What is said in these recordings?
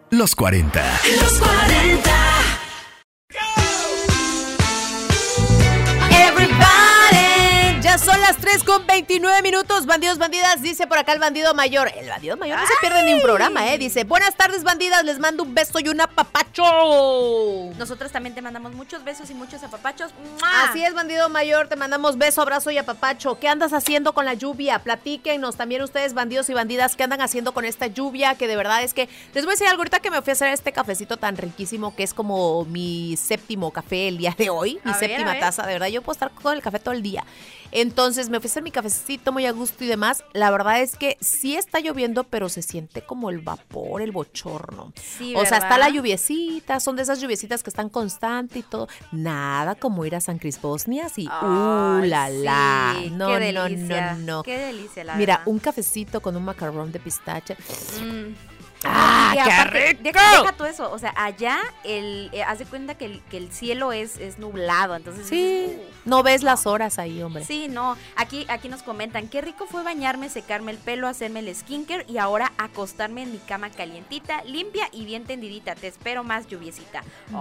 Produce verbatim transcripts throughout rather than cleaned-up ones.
Los cuarenta. Los cuarenta. Everybody. Ya son las tres con veintinueve minutos. Bandidos, bandidas, dice por acá el bandido mayor. El bandido mayor no Ay. se pierde ni un programa, ¿eh? Dice, buenas tardes, bandidas, les mando un beso y un apapacho. Nosotros también te mandamos muchos besos y muchos apapachos. ¡Mua! Así es, bandido mayor, te mandamos beso, abrazo y apapacho. ¿Qué andas haciendo con la lluvia? Platíquenos también ustedes, bandidos y bandidas, ¿qué andan haciendo con esta lluvia? Que de verdad es que, les voy a decir algo, ahorita que me fui a hacer este cafecito tan riquísimo, que es como mi séptimo café el día de hoy, mi a séptima ver, taza, de verdad, yo puedo estar con el café todo el día. Entonces me fui a hacer mi cafecito muy a gusto y demás. La verdad es que sí está lloviendo, pero se siente como el vapor, el bochorno. Sí, o ¿verdad? sea, está la lluviecita, son de esas lluviecitas que están constantes y todo. Nada como ir a San Crisposni así. ¡Uh, la, la! Sí, no, qué no, delicia, no, no. Qué delicia, la Mira, verdad. un cafecito con un macarrón de pistache. Mm. ¡Ah, y qué aparte, rico! Deja, deja todo eso, o sea, allá el, eh, haz de cuenta que el, que el cielo es, es nublado, entonces Sí, dices, uh, no ves las horas ahí, hombre. Sí, no, aquí, aquí nos comentan, qué rico fue bañarme, secarme el pelo, hacerme el skincare y ahora acostarme en mi cama calientita, limpia y bien tendidita, te espero más lluviecita.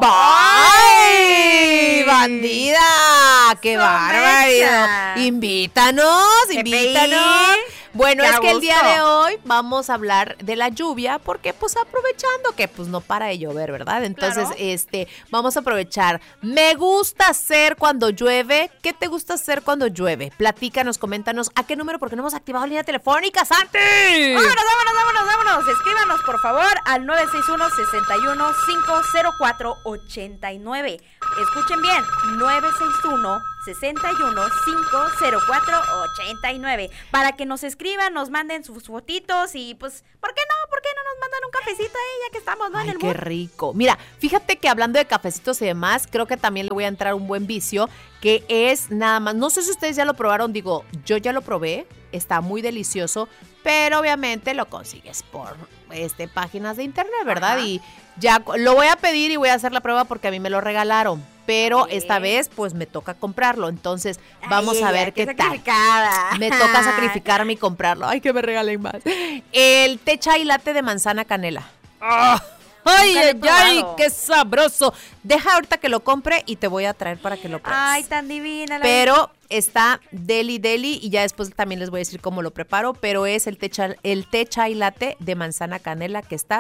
¡Ay, bandida! ¡Qué Somecha. barbaridad! Invítanos, Te invítanos. pedí. Bueno, Qué es a que el día gusto. de hoy vamos a hablar de la lluvia porque pues aprovechando que pues no para de llover, ¿verdad? Entonces, Claro. este, vamos a aprovechar. Me gusta hacer cuando llueve. ¿Qué te gusta hacer cuando llueve? Platícanos, coméntanos. ¿A qué número? Porque no hemos activado línea telefónica, Santi. Vámonos, vámonos, vámonos, vámonos. Escríbanos, por favor, al nueve seis uno, seis uno, cinco cero cuatro, ocho nueve. Escuchen bien, nueve seis uno, seis uno, cinco cero cuatro, ocho nueve. Para que nos escriban, nos manden sus fotitos y pues, ¿por qué no? ¿Por qué no nos mandan un cafecito ahí ya que estamos, no? Ay, en el qué mood? rico. Mira, fíjate que hablando de cafecitos y demás, creo que también le voy a entrar un buen vicio, que es nada más, no sé si ustedes ya lo probaron, digo, yo ya lo probé, está muy delicioso, pero obviamente lo consigues por este páginas de internet, ¿verdad? Ajá. Y ya lo voy a pedir y voy a hacer la prueba porque a mí me lo regalaron, pero Bien. esta vez pues me toca comprarlo, entonces vamos Ay, a ella, ver qué tal. sacrificada. Me toca sacrificarme y comprarlo. Ay, que me regalen más. El té chai latte de manzana canela. ¡Ah! ¡Ay, Nunca lo he ay, ay! probado. ¡Qué sabroso! Deja ahorita que lo compre y te voy a traer para que lo pruebes. Ay, tan divina la Pero está deli deli y ya después también les voy a decir cómo lo preparo, pero es el té chai, el té chai latte de manzana canela que está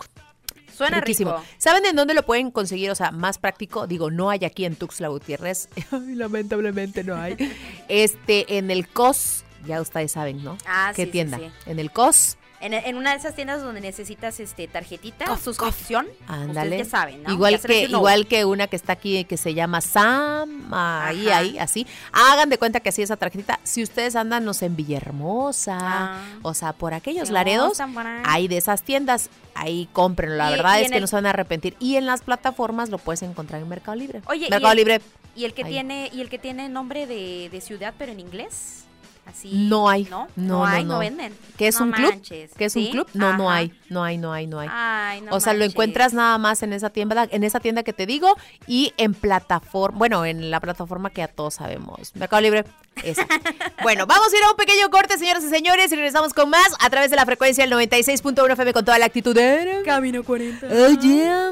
Suena riquísimo. rico. ¿Saben en dónde lo pueden conseguir? O sea, más práctico. Digo, no hay aquí en Tuxtla Gutiérrez. Ay, lamentablemente no hay. Este, en el C O S, ya ustedes saben, ¿no? Ah, ¿Qué sí, sí, tienda? sí. En el C O S. En, en una de esas tiendas donde necesitas este tarjetita, Cof, suscripción, Ándale. ustedes ya saben, ¿no? Igual Ya se que, les dice no. igual que una que está aquí que se llama Sam, ahí, Ajá. ahí, así. Hagan de cuenta que así esa tarjetita. Si ustedes andan, no sé, en Villahermosa, Ah. o sea, por aquellos Sí, laredos, están por ahí. hay de esas tiendas. Ahí cómprenlo. La Y- verdad y es en que el- no se van a arrepentir. Y en las plataformas lo puedes encontrar en Mercado Libre. Oye, y Mercado el- Libre. Y el que Ahí. tiene y el que tiene nombre de, de ciudad pero en inglés. Así. No hay. No, No, no, hay, no. no, venden. ¿Qué es No un club? manches. ¿Qué es un ¿Sí? club? No, no Ajá. hay. No hay, no hay, no hay. Ay, no o sea, lo manches. encuentras nada más en esa tienda, en esa tienda que te digo y en plataforma, bueno, en la plataforma que ya todos sabemos. Mercado Libre, esa. Bueno, vamos a ir a un pequeño corte, señoras y señores, y regresamos con más a través de la frecuencia del noventa y seis punto uno F M con toda la actitud de Camino cuarenta. Oh, yeah.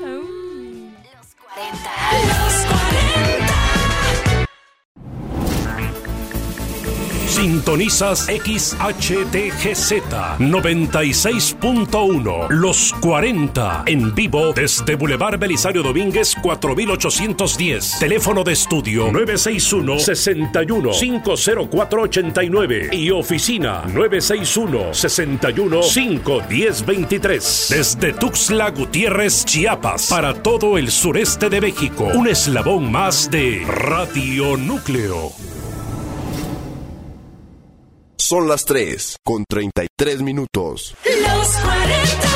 Los cuarenta. Los cuarenta. Sintonizas X H T G Z noventa y seis punto uno. Los cuarenta. En vivo desde Boulevard Belisario Domínguez cuatro mil ochocientos diez. Teléfono de estudio nueve seis uno, seis uno, cinco cero cuatro, ocho nueve. Y oficina nueve seis uno, seis uno, cinco uno cero, dos tres. Desde Tuxtla Gutiérrez, Chiapas. Para todo el sureste de México. Un eslabón más de Radio Núcleo. Son las tres con treinta y tres minutos. Los cuarenta.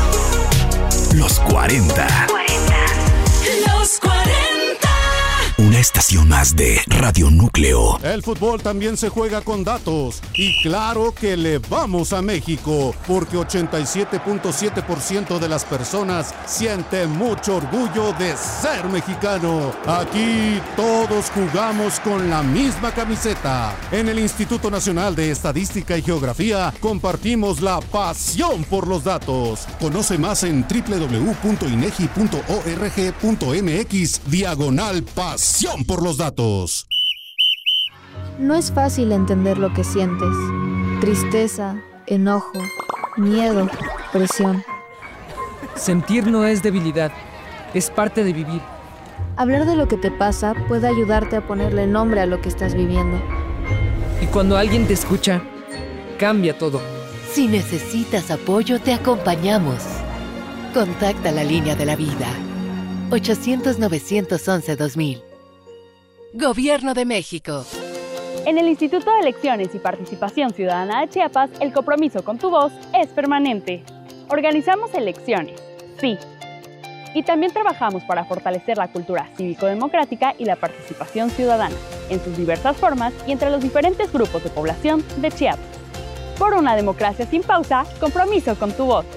Los cuarenta. Los cuarenta. Una una estación más de Radio Núcleo. El fútbol también se juega con datos. Y claro que le vamos a México, porque ochenta y siete punto siete por ciento de las personas sienten mucho orgullo de ser mexicano. Aquí todos jugamos con la misma camiseta. En el Instituto Nacional de Estadística y Geografía compartimos la pasión por los datos. Conoce más en doble u doble u doble u punto inegi punto org punto mx diagonal pasión por los datos. No es fácil entender lo que sientes. Tristeza, enojo, miedo, presión. Sentir no es debilidad, es parte de vivir. Hablar de lo que te pasa puede ayudarte a ponerle nombre a lo que estás viviendo. Y cuando alguien te escucha, cambia todo. Si necesitas apoyo, te acompañamos. Contacta la línea de la vida. ochocientos, novecientos once, dos mil. Gobierno de México. En el Instituto de Elecciones y Participación Ciudadana de Chiapas, el compromiso con tu voz es permanente. Organizamos elecciones, sí. Y también trabajamos para fortalecer la cultura cívico-democrática y la participación ciudadana, en sus diversas formas y entre los diferentes grupos de población de Chiapas. Por una democracia sin pausa, compromiso con tu voz.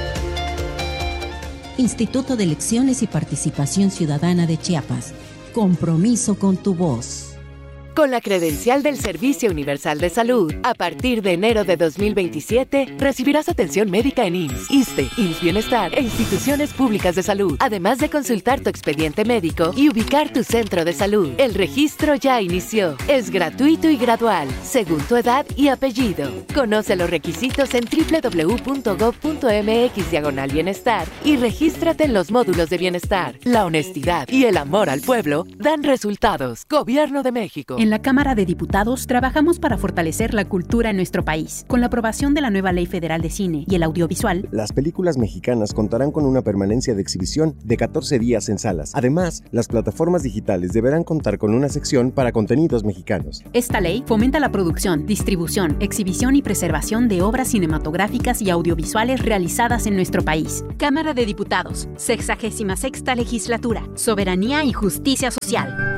Instituto de Elecciones y Participación Ciudadana de Chiapas. Compromiso con tu voz. Con la credencial del Servicio Universal de Salud, a partir de enero de dos mil veintisiete, recibirás atención médica en I M S S, ISSSTE, I M S S Bienestar e instituciones públicas de salud, además de consultar tu expediente médico y ubicar tu centro de salud. El registro ya inició. Es gratuito y gradual, según tu edad y apellido. Conoce los requisitos en doble u doble u doble u punto gob punto mx diagonal bienestar y regístrate en los módulos de bienestar. La honestidad y el amor al pueblo dan resultados. Gobierno de México. En la Cámara de Diputados trabajamos para fortalecer la cultura en nuestro país. Con la aprobación de la nueva Ley Federal de Cine y el Audiovisual, las películas mexicanas contarán con una permanencia de exhibición de catorce días en salas. Además, las plataformas digitales deberán contar con una sección para contenidos mexicanos. Esta ley fomenta la producción, distribución, exhibición y preservación de obras cinematográficas y audiovisuales realizadas en nuestro país. Cámara de Diputados, sexagésima sexta Legislatura, Soberanía y Justicia Social.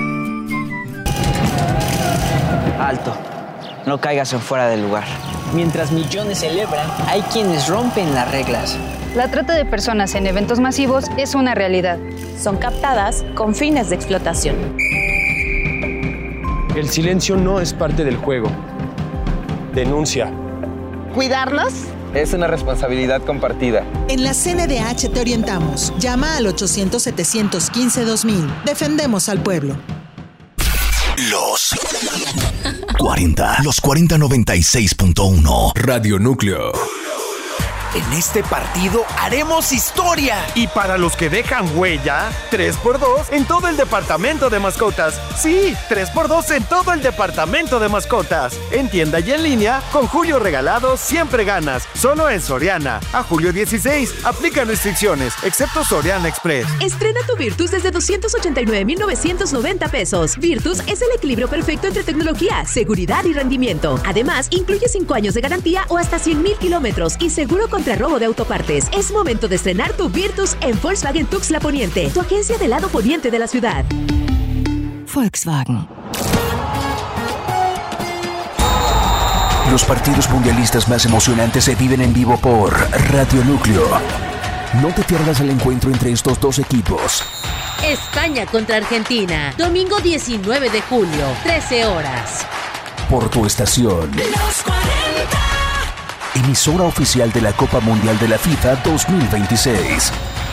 Alto, no caigas en fuera del lugar. Mientras millones celebran, hay quienes rompen las reglas. La trata de personas en eventos masivos es una realidad. Son captadas con fines de explotación. El silencio no es parte del juego. Denuncia. ¿Cuidarnos? Es una responsabilidad compartida. En la C N D H te orientamos. Llama al ochocientos, setecientos quince, dos mil. Defendemos al pueblo. Los cuarenta. Los cuarenta noventa y seis punto uno. Radio Núcleo. En este partido haremos historia. Y para los que dejan huella, tres por dos en todo el departamento de mascotas. Sí, tres por dos en todo el departamento de mascotas. En tienda y en línea, con Julio Regalado siempre ganas. Solo en Soriana. A julio dieciséis, aplican restricciones, excepto Soriana Express. Estrena tu Virtus desde doscientos ochenta y nueve mil novecientos noventa pesos. Virtus es el equilibrio perfecto entre tecnología, seguridad y rendimiento. Además, incluye cinco años de garantía o hasta cien mil kilómetros y seguro con contra robo de autopartes. Es momento de estrenar tu Virtus en Volkswagen Tuxtla Poniente, tu agencia del lado poniente de la ciudad. Volkswagen. Los partidos mundialistas más emocionantes se viven en vivo por Radio Núcleo. No te pierdas el encuentro entre estos dos equipos. España contra Argentina, domingo diecinueve de julio, trece horas. Por tu estación. Los cuarenta. Emisora oficial de la Copa Mundial de la FIFA dos mil veintiséis.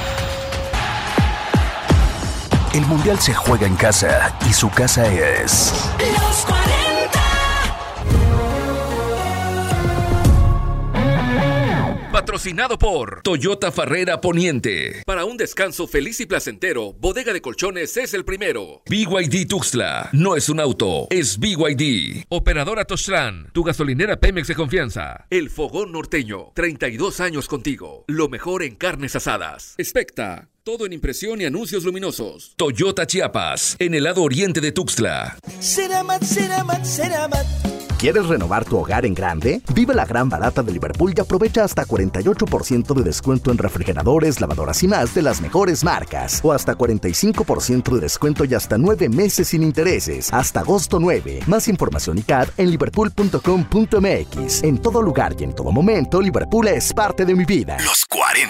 El Mundial se juega en casa y su casa es... Los cuarenta. Patrocinado por Toyota Farrera Poniente. Para un descanso feliz y placentero, Bodega de Colchones es el primero. B Y D Tuxtla. No es un auto, es B Y D. Operadora Toztlán, tu gasolinera Pemex de confianza. El Fogón Norteño. treinta y dos años contigo. Lo mejor en carnes asadas. Expecta. Todo en impresión y anuncios luminosos. Toyota Chiapas, en el lado oriente de Tuxtla. Ceramat, Ceramat, Ceramat. ¿Quieres renovar tu hogar en grande? Vive la gran barata de Liverpool y aprovecha hasta cuarenta y ocho por ciento de descuento en refrigeradores, lavadoras y más de las mejores marcas. O hasta cuarenta y cinco por ciento de descuento y hasta nueve meses sin intereses. Hasta agosto nueve. Más información y C A D en liverpool punto com punto m x. En todo lugar y en todo momento, Liverpool es parte de mi vida. Los cuarenta.